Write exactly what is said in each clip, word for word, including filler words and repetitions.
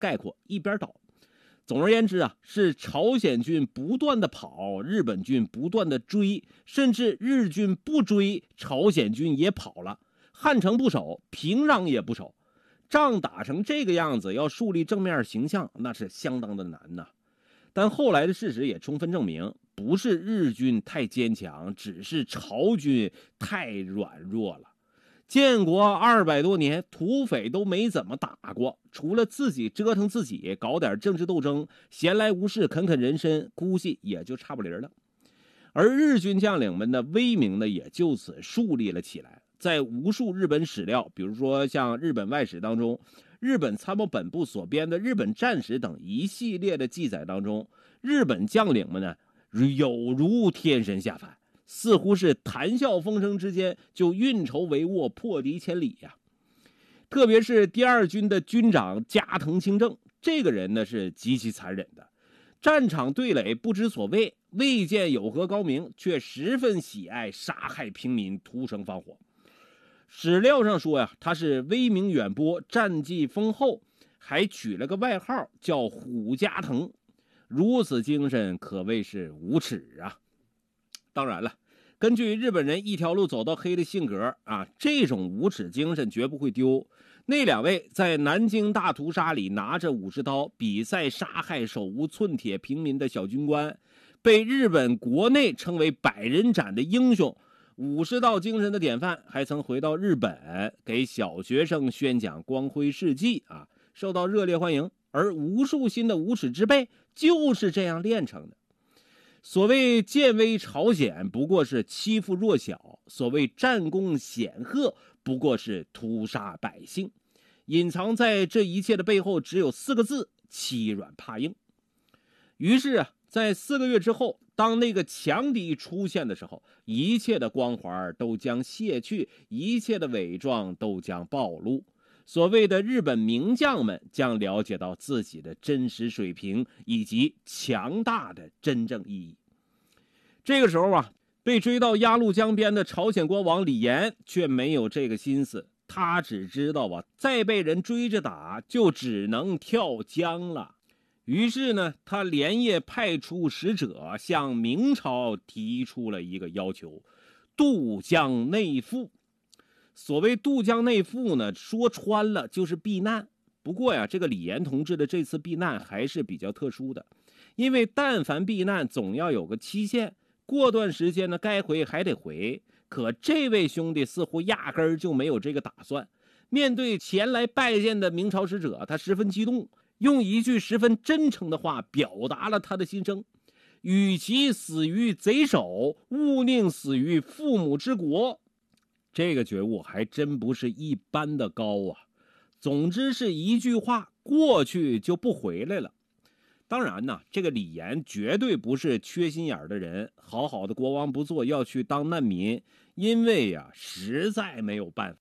概括一边倒。总而言之啊，是朝鲜军不断的跑，日本军不断的追，甚至日军不追，朝鲜军也跑了。汉城不守，平壤也不守，仗打成这个样子，要树立正面形象，那是相当的难呐。但后来的事实也充分证明，不是日军太坚强，只是朝军太软弱了。建国二百多年，土匪都没怎么打过，除了自己折腾自己，搞点政治斗争，闲来无事啃啃人参，估计也就差不离了。而日军将领们的威名呢，也就此树立了起来。在无数日本史料，比如说像日本外史当中，日本参谋本部所编的《日本战史》等一系列的记载当中，日本将领们呢有如天神下凡，似乎是谈笑风生之间就运筹帷幄，破敌千里呀、啊。特别是第二军的军长加藤清正，这个人呢是极其残忍的，战场对垒不知所谓，未见有何高明，却十分喜爱杀害平民，屠城放火。史料上说呀，他是威名远播，战绩丰厚，还取了个外号叫虎加藤。如此精神可谓是无耻啊！当然了，根据日本人一条路走到黑的性格啊，这种无耻精神绝不会丢。那两位在南京大屠杀里拿着武士刀比赛杀害手无寸铁平民的小军官，被日本国内称为百人斩的英雄，武士道精神的典范，还曾回到日本给小学生宣讲光辉事迹啊，受到热烈欢迎。而无数新的无耻之辈就是这样炼成的。所谓建威朝鲜，不过是欺负弱小；所谓战功显赫，不过是屠杀百姓。隐藏在这一切的背后，只有四个字：欺软怕硬。于是啊，在四个月之后，当那个强敌出现的时候，一切的光环都将卸去，一切的伪装都将暴露。所谓的日本名将们将了解到自己的真实水平以及强大的真正意义。这个时候啊，被追到鸭绿江边的朝鲜国王李严却没有这个心思，他只知道啊，再被人追着打就只能跳江了。于是呢，他连夜派出使者向明朝提出了一个要求：渡江内附。所谓渡江内附呢，说穿了就是避难。不过呀，这个李严同志的这次避难还是比较特殊的，因为但凡避难总要有个期限，过段时间呢该回还得回。可这位兄弟似乎压根儿就没有这个打算。面对前来拜见的明朝使者，他十分激动，用一句十分真诚的话表达了他的心声：与其死于贼手，勿宁死于父母之国。这个觉悟还真不是一般的高啊！总之是一句话，过去就不回来了。当然呢，这个李严绝对不是缺心眼的人，好好的国王不做，要去当难民，因为呀、啊，实在没有办法。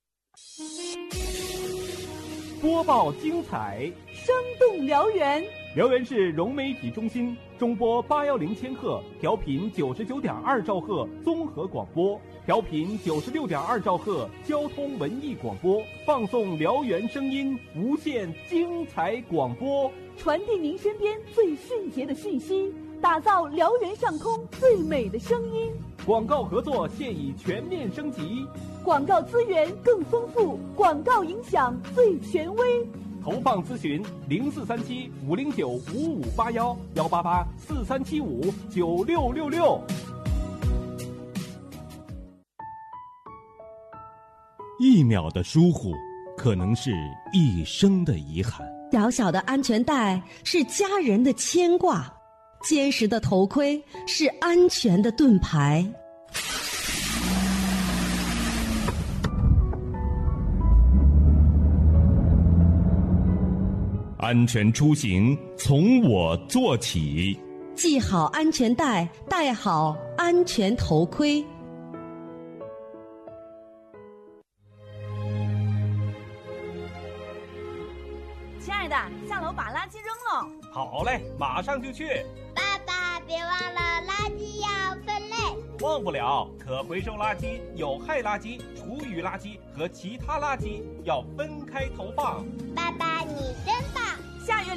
播报精彩， 生动燎原。 辽源市融媒体中心中波八幺零千赫，调频九十九点二兆赫综合广播，调频九十六点二兆赫交通文艺广播，放送辽源声音，无限精彩广播， 传递您身边最迅捷的讯息，打造辽源上空最美的声音。 广告合作现已全面升级， 广告资源更丰富，广告影响最权威。 投放咨询零四三七五零九五五八幺幺八八四三七五九六六六。 一秒的疏忽，可能是一生的遗憾。 小小的安全带是家人的牵挂，坚实的头盔是安全的盾牌。 安全出行从我做起， 系好安全带，戴好安全头盔。 亲爱的，下楼把垃圾扔了。 好嘞，马上就去。 爸爸，别忘了垃圾要分类。 忘不了，可回收垃圾、有害垃圾、厨余垃圾和其他垃圾要分开投放。 爸爸，你真棒。 下月